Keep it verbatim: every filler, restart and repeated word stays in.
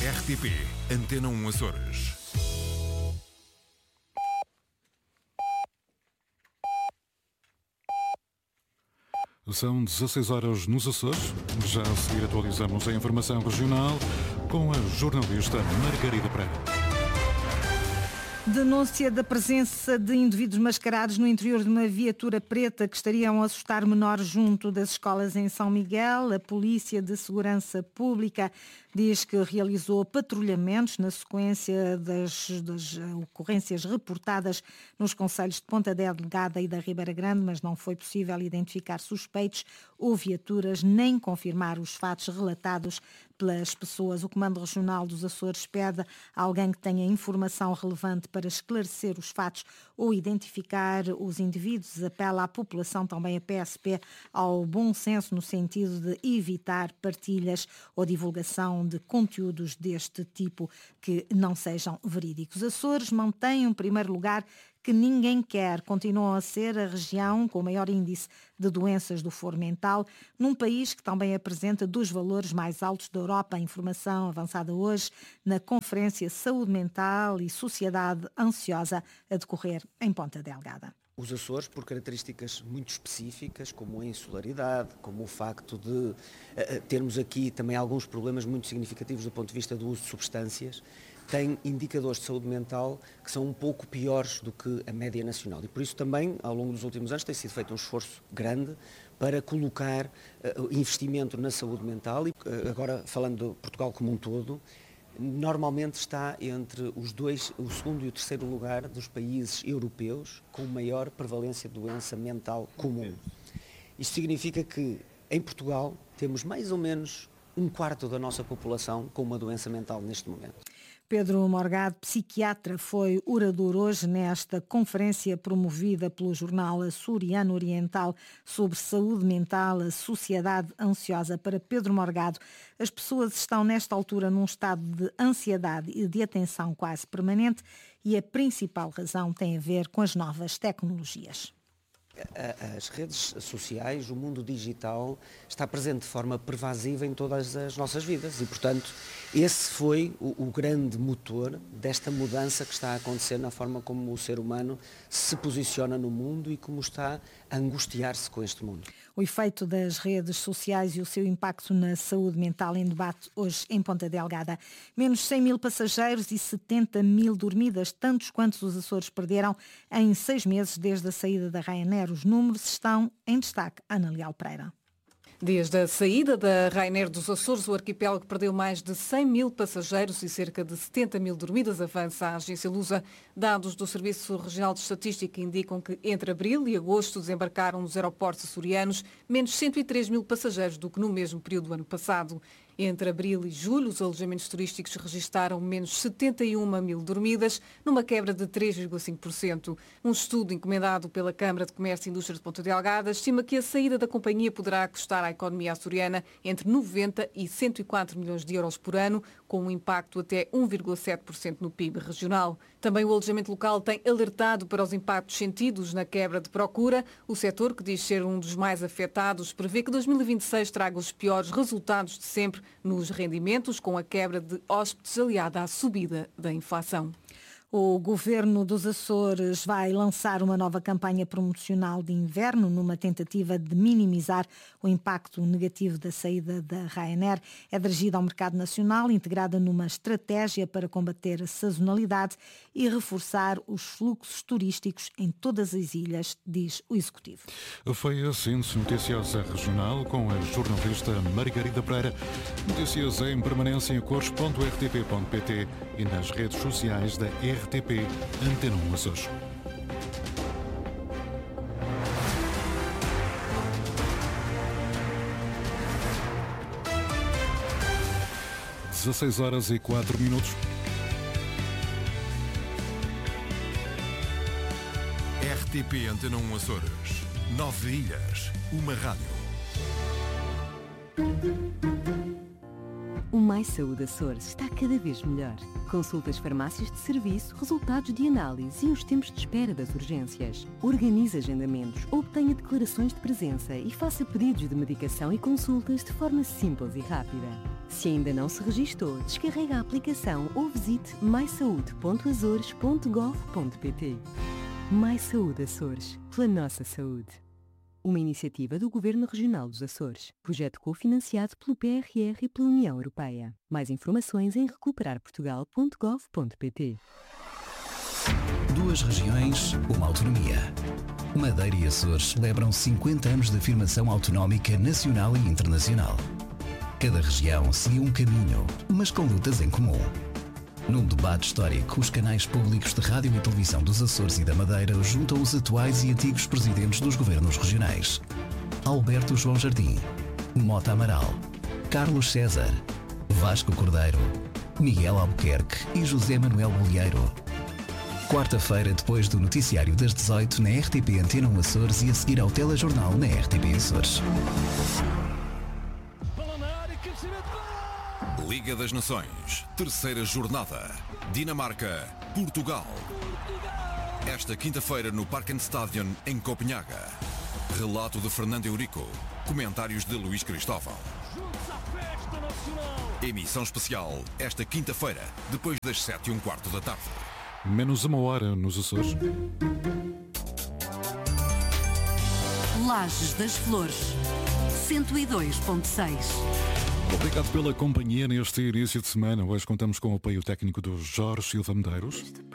R T P Antena um Açores. São dezasseis horas nos Açores. Já a seguir atualizamos a informação regional com a jornalista Margarida Pereira. Denúncia da presença de indivíduos mascarados no interior de uma viatura preta que estariam a assustar menores junto das escolas em São Miguel. A Polícia de Segurança Pública diz que realizou patrulhamentos na sequência das, das ocorrências reportadas nos concelhos de Ponta Delgada e da Ribeira Grande, mas não foi possível identificar suspeitos ou viaturas nem confirmar os fatos relatados pelas pessoas. O Comando Regional dos Açores pede a alguém que tenha informação relevante para esclarecer os fatos ou identificar os indivíduos. Apela à população, também a P S P, ao bom senso no sentido de evitar partilhas ou divulgação de conteúdos deste tipo que não sejam verídicos. Açores mantém um primeiro lugar que ninguém quer. Continuam a ser a região com o maior índice de doenças do foro mental, num país que também apresenta dos valores mais altos da Europa. A informação avançada hoje na Conferência Saúde Mental e Sociedade Ansiosa a decorrer em Ponta Delgada. Os Açores, por características muito específicas, como a insularidade, como o facto de uh, termos aqui também alguns problemas muito significativos do ponto de vista do uso de substâncias, têm indicadores de saúde mental que são um pouco piores do que a média nacional. E por isso também, ao longo dos últimos anos, tem sido feito um esforço grande para colocar uh, investimento na saúde mental. E uh, agora, falando de Portugal como um todo, normalmente está entre os dois, o segundo e o terceiro lugar dos países europeus com maior prevalência de doença mental comum. Isto significa que em Portugal temos mais ou menos um quarto da nossa população com uma doença mental neste momento. Pedro Morgado, psiquiatra, foi orador hoje nesta conferência promovida pelo jornal Açoriano Oriental sobre saúde mental, a sociedade ansiosa. Para Pedro Morgado, as pessoas estão nesta altura num estado de ansiedade e de atenção quase permanente e a principal razão tem a ver com as novas tecnologias. As redes sociais, o mundo digital está presente de forma pervasiva em todas as nossas vidas e, portanto, esse foi o, o grande motor desta mudança que está a acontecer na forma como o ser humano se posiciona no mundo e como está a angustiar-se com este mundo. O efeito das redes sociais e o seu impacto na saúde mental em debate hoje em Ponta Delgada. Menos cem mil passageiros e setenta mil dormidas, tantos quantos os Açores perderam em seis meses desde a saída da Ryanair. Os números estão em destaque. Ana Leal Pereira. Desde a saída da Ryanair dos Açores, o arquipélago perdeu mais de cem mil passageiros e cerca de setenta mil dormidas, avança a agência Lusa. Dados do Serviço Regional de Estatística indicam que entre abril e agosto desembarcaram nos aeroportos açorianos menos cento e três mil passageiros do que no mesmo período do ano passado. Entre abril e julho, os alojamentos turísticos registaram menos setenta e uma mil dormidas, numa quebra de três vírgula cinco por cento. Um estudo encomendado pela Câmara de Comércio e Indústria de Ponta Delgada estima que a saída da companhia poderá custar à economia açoriana entre noventa e cento e quatro milhões de euros por ano, com um impacto até um vírgula sete por cento no P I B regional. Também o alojamento local tem alertado para os impactos sentidos na quebra de procura. O setor, que diz ser um dos mais afetados, prevê que dois mil e vinte e seis traga os piores resultados de sempre nos rendimentos, com a quebra de hóspedes aliada à subida da inflação. O Governo dos Açores vai lançar uma nova campanha promocional de inverno numa tentativa de minimizar o impacto negativo da saída da Ryanair. É dirigida ao mercado nacional, integrada numa estratégia para combater a sazonalidade e reforçar os fluxos turísticos em todas as ilhas, diz o Executivo. Foi a síntese noticiosa regional com a jornalista Margarida Pereira. Notícias em permanência em cores ponto r t p ponto p t e nas redes sociais da R T P Antena um Açores. dezasseis horas e quatro minutos. R T P Antena um Açores. Nove ilhas, uma rádio. O Mais Saúde Açores está cada vez melhor. Consultas farmácias de serviço, resultados de análise e os tempos de espera das urgências. Organize agendamentos, obtenha declarações de presença e faça pedidos de medicação e consultas de forma simples e rápida. Se ainda não se registou, descarrega a aplicação ou visite mais saúde ponto azores ponto gov ponto pt. Mais Saúde Açores, pela nossa saúde. Uma iniciativa do Governo Regional dos Açores. Projeto cofinanciado pelo P R R e pela União Europeia. Mais informações em recuperar portugal ponto gov ponto pt. Duas regiões, uma autonomia. Madeira e Açores celebram cinquenta anos de afirmação autonómica nacional e internacional. Cada região seguiu um caminho, mas com lutas em comum. Num debate histórico, os canais públicos de rádio e televisão dos Açores e da Madeira juntam os atuais e antigos presidentes dos governos regionais. Alberto João Jardim, Mota Amaral, Carlos César, Vasco Cordeiro, Miguel Albuquerque e José Manuel Bolieiro. Quarta-feira, depois do noticiário das dezoito na R T P Antena um Açores e a seguir ao telejornal na R T P Açores. Liga das Nações, terceira jornada. Dinamarca, Portugal. Esta quinta-feira no Parkenstadion, em Copenhaga. Relato de Fernando Eurico. Comentários de Luís Cristóvão. Emissão especial esta quinta-feira, depois das sete e um quarto da tarde. Menos uma hora nos Açores. Lajes das Flores, cento e dois ponto seis. Obrigado pela companhia neste início de semana. Hoje contamos com o apoio técnico do Jorge Silva Medeiros.